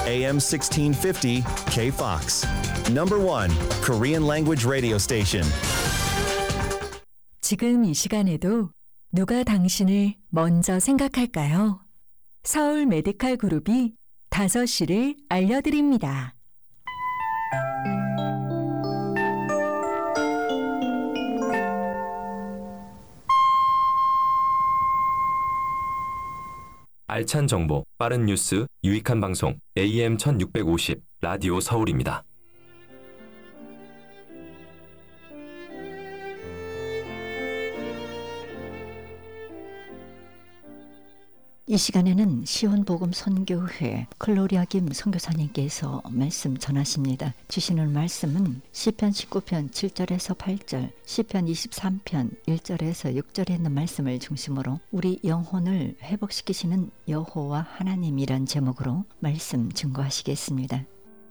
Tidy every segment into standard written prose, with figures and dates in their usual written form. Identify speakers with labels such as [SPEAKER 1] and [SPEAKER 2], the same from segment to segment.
[SPEAKER 1] AM 1650 KFOX. Number 1 Korean language radio station.
[SPEAKER 2] 지금 이 시간에도 누가 당신을 먼저 생각할까요? 서울 메디칼 그룹이 5시를 알려드립니다.
[SPEAKER 3] 알찬 정보, 빠른 뉴스, 유익한 방송, AM 1650, 라디오 서울입니다.
[SPEAKER 4] 이 시간에는 시온복음 선교회 클로리아 김 선교사님께서 말씀 전하십니다. 주시는 말씀은 시편 19편 7절에서 8절, 시편 23편 1절에서 6절에 있는 말씀을 중심으로 우리 영혼을 회복시키시는 여호와 하나님이란 제목으로 말씀 증거하시겠습니다.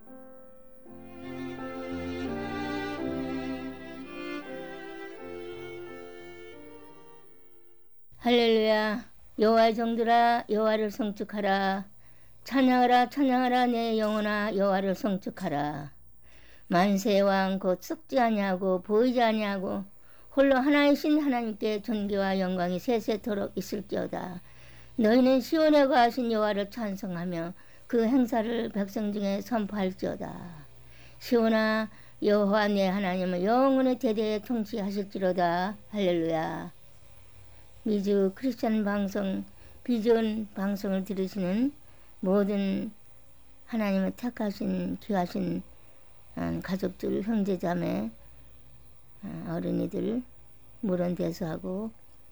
[SPEAKER 5] 할렐루야. 여호와의 종들아 여호와를 성축하라. 찬양하라 찬양하라 내 영혼아 여호와를 성축하라. 만세의 왕 곧 썩지 아니하고 보이지 아니하고 홀로 하나이신 하나님께 존귀와 영광이 세세토록 있을지어다. 너희는 시온에 거하신 여호와를 찬송하며 그 행사를 백성 중에 선포할지어다. 시온아 여호와 내 하나님은 영원히 대대에 통치하실지로다. 할렐루야. 미주 크리스찬 방송, 비전 방송을 들으시는 모든 하나님의 택하신 귀하신 가족들, 형제자매, 어린이들 물론 대수하고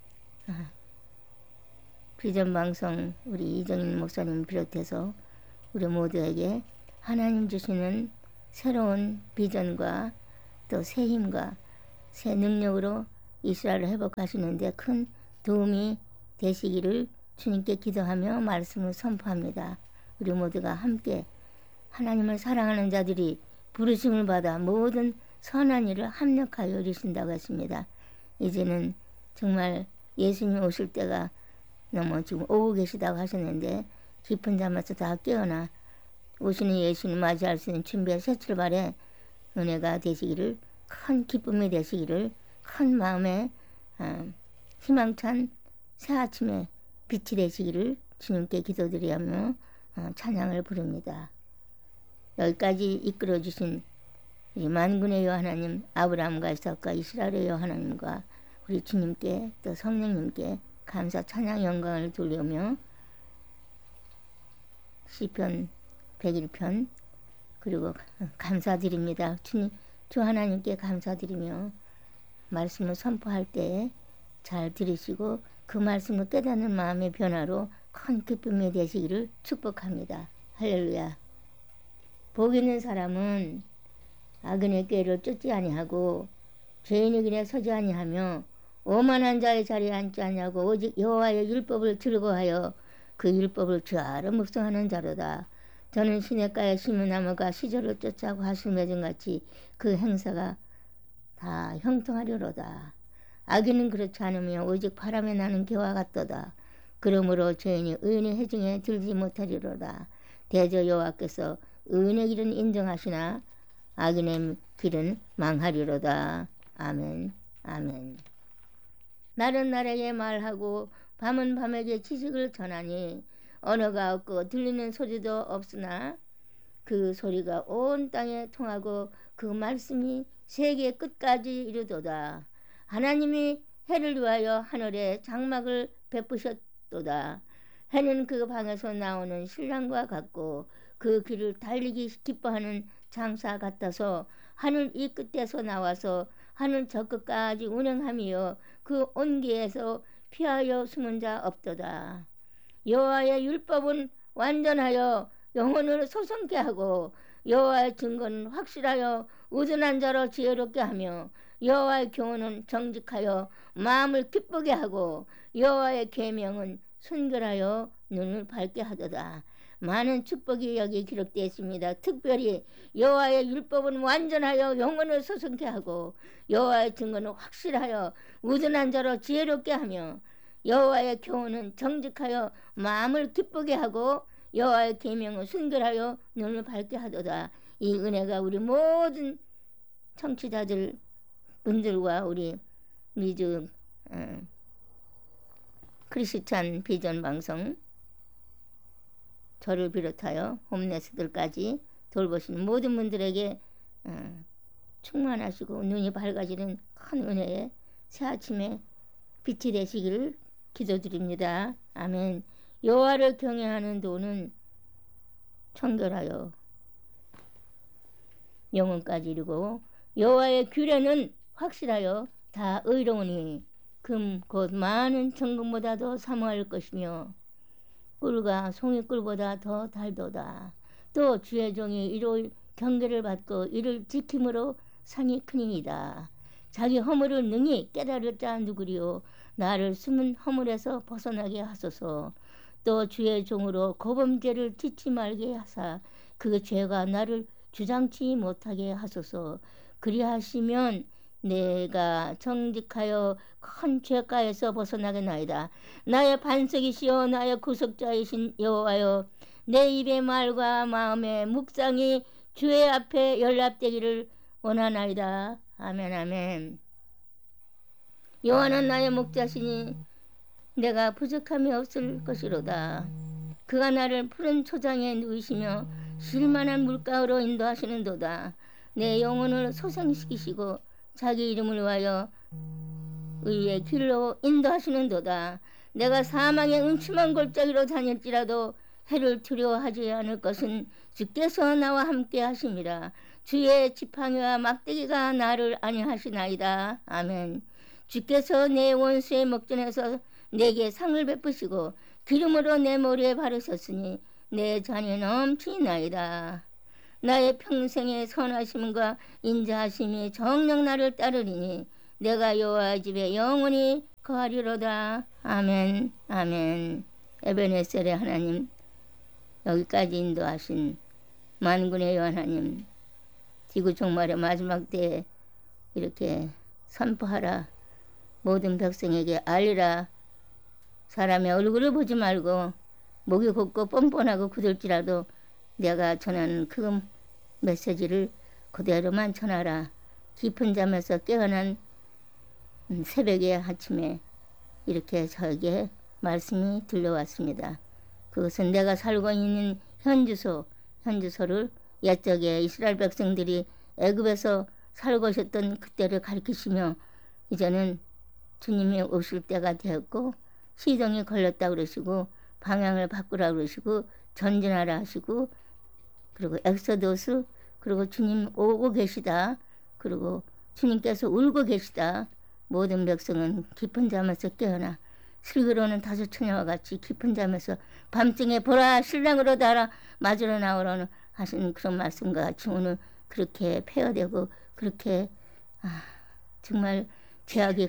[SPEAKER 5] 비전 방송 우리 이정인 목사님 비롯해서 우리 모두에게 하나님 주시는 새로운 비전과 또 새 힘과 새 능력으로 이스라엘을 회복하시는데 큰 도움이 되시기를 주님께 기도하며 말씀을 선포합니다. 우리 모두가 함께 하나님을 사랑하는 자들이 부르심을 받아 모든 선한 일을 합력하여 이루신다고 했습니다. 이제는 정말 예수님 오실 때가 너무 지금 오고 계시다고 하셨는데 깊은 잠에서 다 깨어나 오시는 예수님 맞이할 수 있는 준비의 새 출발에 은혜가 되시기를, 큰 기쁨이 되시기를, 큰 마음에 희망찬 새 아침에 빛이 되시기를 주님께 기도드리며 찬양을 부릅니다. 여기까지 이끌어주신 우리 만군의 여호와 하나님, 아브라함과 이삭과 이스라엘의 여호와 하나님과 우리 주님께 또 성령님께 감사 찬양 영광을 돌리며 시편 101편 그리고 감사드립니다. 주 하나님께 감사드리며 말씀을 선포할 때에 잘 들으시고 그 말씀을 깨닫는 마음의 변화로 큰 기쁨이 되시기를 축복합니다. 할렐루야. 복 있는 사람은 악인의 꾀를 쫓지 아니하고 죄인의 길에 서지 아니하며 오만한 자의 자리에 앉지 아니하고 오직 여호와의 율법을 즐거워하여 그 율법을 주하로 묵상하는 자로다. 저는 시냇가에 심은 나무가 시절을 쫓아고 하실 맺음같이 그 행사가 다 형통하려로다. 악인은 그렇지 않으며 오직 바람에 나는 개와 같도다. 그러므로 죄인이 의인의 해중에 들지 못하리로다. 대저 여호와께서 의인의 길은 인정하시나 악인의 길은 망하리로다. 아멘. 아멘. 날은 날에게 말하고 밤은 밤에게 지식을 전하니 언어가 없고 들리는 소리도 없으나 그 소리가 온 땅에 통하고 그 말씀이 세계 끝까지 이르도다. 하나님이 해를 위하여 하늘에 장막을 베푸셨도다. 해는 그 방에서 나오는 신랑과 같고 그 길을 달리기 기뻐하는 장사 같아서 하늘 이 끝에서 나와서 하늘 저 끝까지 운행하며 그 온기에서 피하여 숨은 자 없도다. 여호와의 율법은 완전하여 영혼을 소성케 하고 여호와의 증거는 확실하여 우둔한 자로 지혜롭게 하며 여호와의 교훈은 정직하여 마음을 기쁘게 하고 여호와의 계명은 순결하여 눈을 밝게 하도다. 많은 축복이 여기 기록되어 있습니다. 특별히 여호와의 율법은 완전하여 영혼을 소성케 하고 여호와의 증거는 확실하여 우둔한 자로 지혜롭게 하며 여호와의 교훈은 정직하여 마음을 기쁘게 하고 여호와의 계명을 순결하여 눈을 밝게 하도다. 이 은혜가 우리 모든 청취자들 분들과 우리 미주 크리스찬 비전 방송 저를 비롯하여 홈레스들까지 돌보시는 모든 분들에게 충만하시고 눈이 밝아지는 큰 은혜의 새 아침에 빛이 되시기를 기도드립니다. 아멘. 여호와를 경외하는 도는 청결하여 영혼까지 이루고 여호와의 규례는 확실하여 다 의로우니 금 곧 많은 정금보다 더 사모할 것이며 꿀과 송이꿀보다 더 달도다. 또 주의 종이 이로 경계를 받고 이를 지킴으로 상이 크니이다. 자기 허물을 능히 깨달을 자 누구리요. 나를 숨은 허물에서 벗어나게 하소서. 또 주의 종으로 고범죄를 짓지 말게 하사 그 죄가 나를 주장치 못하게 하소서. 그리하시면 내가 정직하여 큰 죄가에서 벗어나겠나이다. 나의 반석이시여 나의 구속자이신 여호와여, 내 입의 말과 마음의 묵상이 주의 앞에 연락되기를 원하나이다. 아멘 아멘. 여호와는 나의 목자시니 내가 부족함이 없을 것이로다. 그가 나를 푸른 초장에 누이시며 쉴만한 물가로 인도하시는도다. 내 영혼을 소생시키시고 자기 이름을 위하여 의의 길로 인도하시는도다. 내가 사망의 음침한 골짜기로 다닐지라도 해를 두려워하지 않을 것은 주께서 나와 함께 하심이라. 주의 지팡이와 막대기가 나를 안위하시나이다. 아멘. 주께서 내 원수의 목전에서 내게 상을 베푸시고 기름으로 내 머리에 바르셨으니 내 잔이 넘치나이다. 나의 평생의 선하심과 인자하심이 정녕 나를 따르리니 내가 여호와 집에 영원히 거하리로다. 아멘 아멘. 에베네셀의 하나님, 여기까지 인도하신 만군의 하나님, 지구 종말의 마지막 때에 이렇게 선포하라. 모든 백성에게 알리라. 사람의 얼굴을 보지 말고 목이 곱고 뻔뻔하고 굳을지라도 내가 전하는 그 메시지를 그대로만 전하라. 깊은 잠에서 깨어난 새벽의 아침에 이렇게 저에게 말씀이 들려왔습니다. 그것은 내가 살고 있는 현주소를 옛적에 이스라엘 백성들이 애굽에서 살고 있었던 그때를 가리키시며 이제는 주님이 오실 때가 되었고 시동이 걸렸다 그러시고 방향을 바꾸라 그러시고 전진하라 하시고 그리고 엑소도스 그리고 주님 오고 계시다. 그리고 주님께서 울고 계시다. 모든 백성은 깊은 잠에서 깨어나 슬기로는 다섯 처녀와 같이 깊은 잠에서 밤중에 보라 신랑으로 달아 맞으러 나오라는 하시는 그런 말씀과 같이 오늘 그렇게 폐허되고 그렇게 정말 죄악이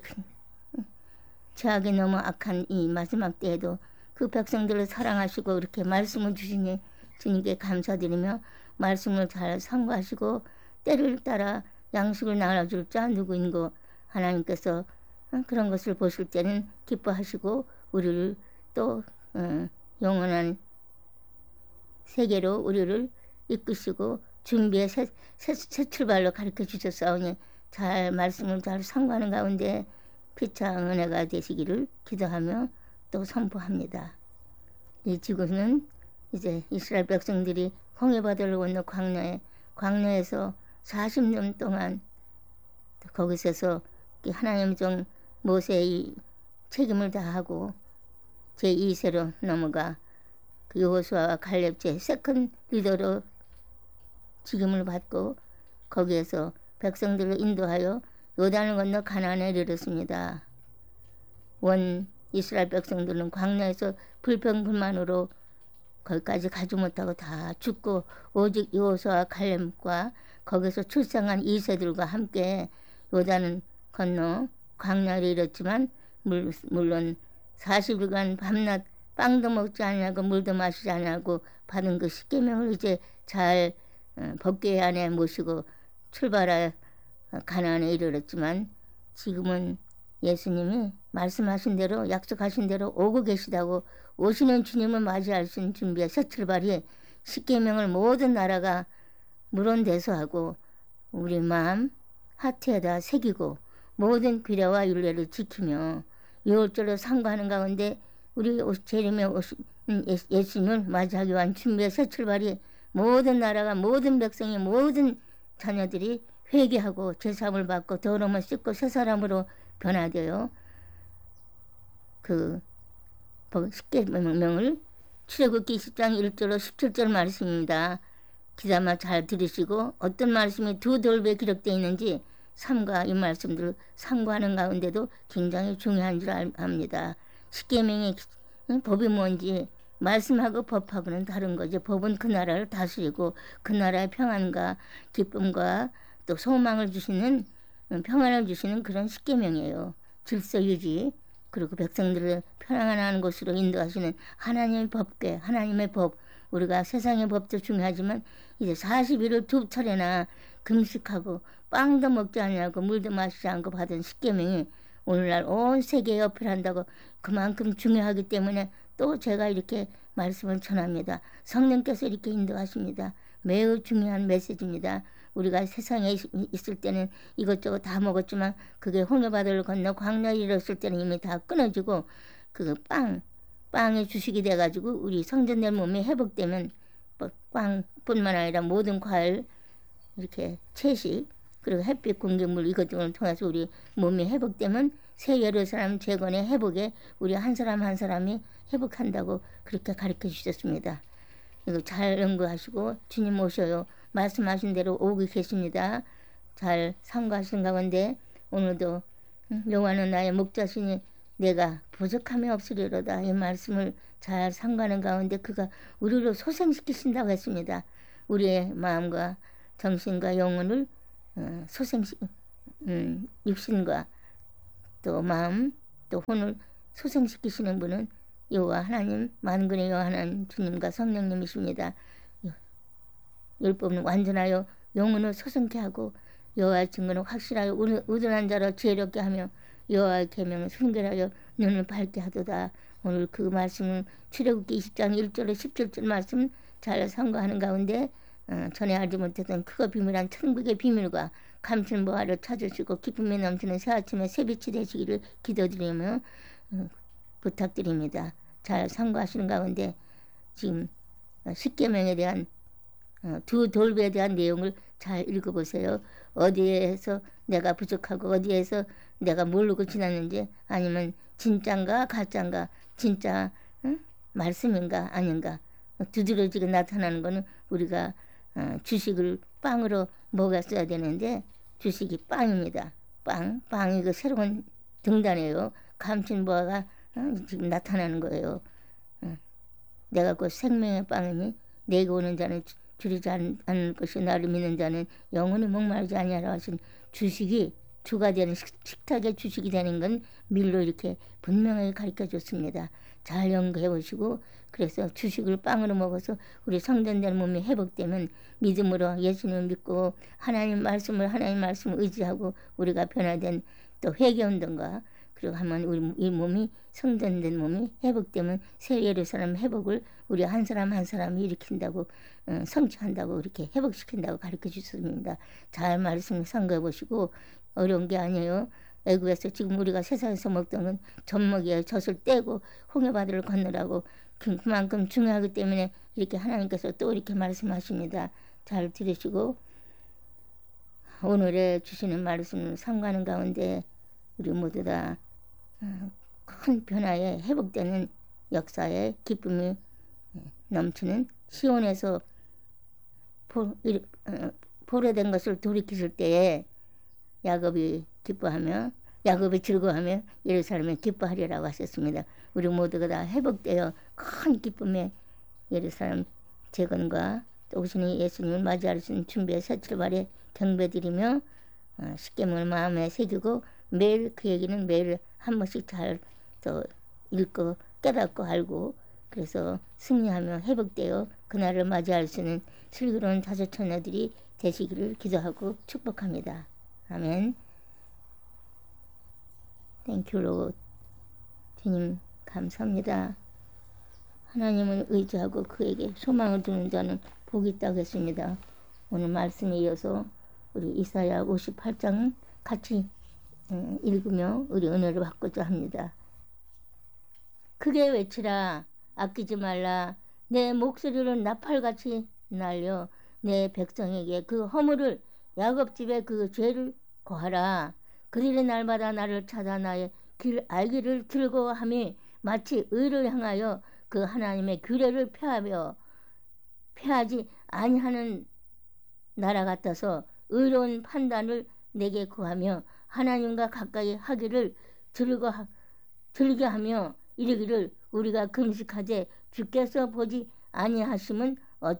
[SPEAKER 5] 너무 악한 이 마지막 때에도 그 백성들을 사랑하시고 이렇게 말씀을 주시니 주님께 감사드리며 말씀을 잘 상고하시고 때를 따라 양식을 나눠줄 자 누구인고 하나님께서 그런 것을 보실 때는 기뻐하시고 우리를 또 영원한 세계로 우리를 이끄시고 준비의 새 출발로 가르쳐 주셨사오니 잘 말씀을 잘 상고하는 가운데 피차 은혜가 되시기를 기도하며 또 선포합니다. 이 지구는 이제 이스라엘 백성들이 홍해바다를 건너 광야에서 40년 동안 거기서서 하나님 종 모세의 책임을 다하고 제2세로 넘어가 그 여호수아와 갈렙 제 세컨 리더로 직임을 받고 거기에서 백성들을 인도하여 요단을 건너 가나안에 이르렀습니다. 원 이스라엘 백성들은 광야에서 불평불만으로 거기까지 가지 못하고 다 죽고 오직 여호수아와 갈렙과 거기서 출생한 2세들과 함께 요단은 건너 광야를 이뤘지만 물론 40일간 밤낮 빵도 먹지 않냐고 물도 마시지 않냐고 받은 그 십계명을 이제 잘 법궤 안에 모시고 출발하여 가나안에 이르렀지만 지금은 예수님이 말씀하신 대로 약속하신 대로 오고 계시다고 오시는 주님을 맞이할 수 있는 준비의 새 출발이 십계명을 모든 나라가 물론대소하고 우리 마음 하트에다 새기고 모든 규례와 율례를 지키며 유월절로 상고하는 가운데 우리 재림에 오신 예수님을 맞이하기 위한 준비의 새 출발이 모든 나라가 모든 백성이 모든 자녀들이 회개하고 제사함을 받고 더러움을 씻고 새 사람으로 변화되어 그 십계명을 출애굽기 20장 1절로 17절 말씀입니다. 기자마 잘 들으시고 어떤 말씀이 두 돌배 기록되어 있는지 삼가 이 말씀들을 상고하는 가운데도 굉장히 중요한 줄 압니다. 십계명의 법이 뭔지 말씀하고 법하고는 다른 거죠. 법은 그 나라를 다스리고 그 나라의 평안과 기쁨과 또 소망을 주시는 평안을 주시는 그런 십계명이에요. 질서 유지 그리고 백성들을 평안한 곳으로 인도하시는 하나님의 법궤 하나님의 법 우리가 세상의 법도 중요하지만 이제 40일을 두 차례나 금식하고 빵도 먹지 않냐고 물도 마시지 않고 받은 십계명이 오늘날 온 세계에 어필한다고 그만큼 중요하기 때문에 또 제가 이렇게 말씀을 전합니다. 성령께서 이렇게 인도하십니다. 매우 중요한 메시지입니다. 우리가 세상에 있을 때는 이것저것 다 먹었지만 그게 홍해바다를 건너 광야에 이르렀을 때는 이미 다 끊어지고 그 빵의 주식이 돼가지고 우리 성전된 몸이 회복되면 빵뿐만 아니라 모든 과일 이렇게 채식 그리고 햇빛 공격물 이것들을 통해서 우리 몸이 회복되면 새 예루살렘 재건의 회복에 우리 한 사람 한 사람이 회복한다고 그렇게 가르쳐 주셨습니다. 이거 잘 연구하시고 주님 오셔요. 말씀하신 대로 오고 계십니다. 잘 상고하신 가운데 오늘도 여호와는 나의 목자시니 내가 부족함이 없으리로다 이 말씀을 잘 상고하는 가운데 그가 우리를 소생시키신다고 했습니다. 우리의 마음과 정신과 영혼을 육신과 또 마음 또 혼을 소생시키시는 분은 여호와 하나님 만군의 여호와 하나님 주님과 성령님이십니다. 율법은 완전하여 영혼을 소생케 하고 여호와의 증거는 확실하여 우둔한 자로 지혜롭게 하며 여호와의 계명을 순결하여 눈을 밝게 하도다. 오늘 그 말씀은 출애굽기 20장 1절에 17절 말씀 잘 상고하는 가운데 전에 알지 못했던 크고 비밀한 천국의 비밀과 감춘보화를 찾으시고 기쁨이 넘치는 새아침에 새빛이 되시기를 기도드리며 부탁드립니다. 잘 상고하시는 가운데 지금 십계명에 대한 두 돌배에 대한 내용을 잘 읽어보세요. 어디에서 내가 부족하고 어디에서 내가 모르고 지났는지 아니면 진짠가 가짠가 진짜 말씀인가 아닌가 두드러지게 나타나는 것은 우리가 주식을 빵으로 먹었어야 되는데 주식이 빵입니다. 빵이 그 새로운 등단이에요. 감춘보화가 지금 나타나는 거예요. 내가 그 생명의 빵이니 내게 오는 자는 줄이지 않을 것이 나를 믿는 자는 영원히 목마르지 아니하라 하신 주식이 주가 되는 식탁의 주식이 되는 건 밀로 이렇게 분명하게 가르쳐 줬습니다. 잘 연구해 보시고 그래서 주식을 빵으로 먹어서 우리 성전된 몸이 회복되면 믿음으로 예수님을 믿고 하나님 말씀을 의지하고 우리가 변화된 또 회개운동과 그리고 하면 우리 이 몸이 성전된 몸이 회복되면 새 예루살렘 회복을 우리 한 사람 한 사람이 일으킨다고 성취한다고 이렇게 회복시킨다고 가르쳐 주셨습니다. 잘 말씀을 상고해 보시고 어려운 게 아니에요. 애국에서 지금 우리가 세상에서 먹던 건 젖먹이에 젖을 떼고 홍해바다를 건너라고 그만큼 중요하기 때문에 이렇게 하나님께서 또 이렇게 말씀하십니다. 잘 들으시고 오늘의 주시는 말씀을 상고하는 가운데 우리 모두 다 큰 변화에 회복되는 역사의 기쁨이 넘치는 시온에서 포로된 것을 돌이키실 때에 야곱이 즐거워하며 예루살렘에 기뻐하리라고 하셨습니다. 우리 모두가 다 회복되어 큰 기쁨의 예루살렘 재건과 또 오시는 예수님을 맞이할 수 있는 준비의 새 출발에 경배드리며 십계명을 마음에 새기고 매일 그 얘기는 매일 한 번씩 잘 또 읽고 깨닫고 알고 그래서 승리하며 회복되어 그날을 맞이할 수 있는 슬기로운 다섯 처녀들이 되시기를 기도하고 축복합니다. 아멘. Thank you, Lord. 주님 감사합니다. 하나님을 의지하고 그에게 소망을 두는 자는 복이 있다고 했습니다. 오늘 말씀에 이어서 우리 이사야 58장 같이 읽으며 우리 은혜를 받고자 합니다. 크게 외치라. 아끼지 말라. 내 목소리를 나팔같이 날려 내 백성에게 그 허물을 야곱집에 그 죄를 고하라. 그들이 날마다 나를 찾아 나의 길 알기를 즐거워함이 마치 의를 향하여 그 하나님의 규례를 폐하지 아니하는 나라 같아서 의로운 판단을 내게 구하며 하나님과 가까이 하기를 즐겨하며 이르기를 우리가 금식하되 주께서 보지 아니하심은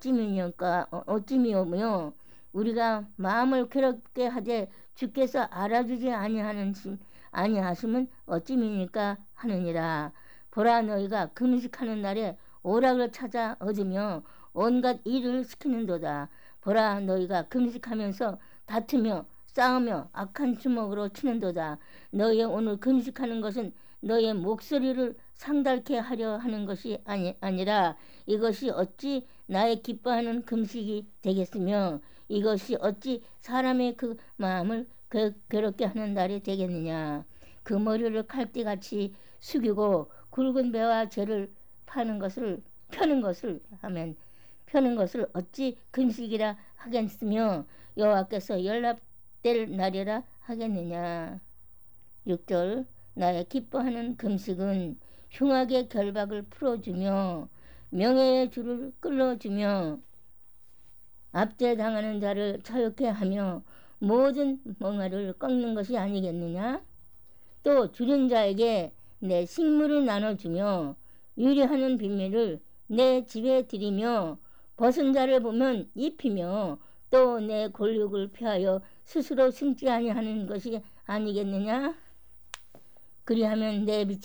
[SPEAKER 5] 어찌미오며 우리가 마음을 괴롭게 하되 주께서 알아주지 아니하심은 어찌미니까 하느니라. 보라, 너희가 금식하는 날에 오락을 찾아 얻으며 온갖 일을 시키는도다. 보라, 너희가 금식하면서 다투며 싸우며 악한 주먹으로 치는도다. 너희의 오늘 금식하는 것은 너희의 목소리를 상달케 하려 하는 것이 아니라 이것이 어찌 나의 기뻐하는 금식이 되겠으며 이것이 어찌 사람의 그 마음을 괴롭게 하는 날이 되겠느냐. 그 머리를 칼띠같이 숙이고 굵은 배와 죄를 펴는 것을 어찌 금식이라 하겠으며 여호와께서 연락될 날이라 하겠느냐. 6절 나의 기뻐하는 금식은 흉악의 결박을 풀어주며 명예의 줄을 끌어주며 압제당하는 자를 자유케 하며 모든 멍에를 꺾는 것이 아니겠느냐. 또 줄인 자에게 내 식물을 나눠주며 유리하는 비밀을 내 집에 들이며 벗은 자를 보면 입히며 또 내 골육을 피하여 스스로 숨지 아니하는 것이 아니겠느냐. 그리하면 내 빛이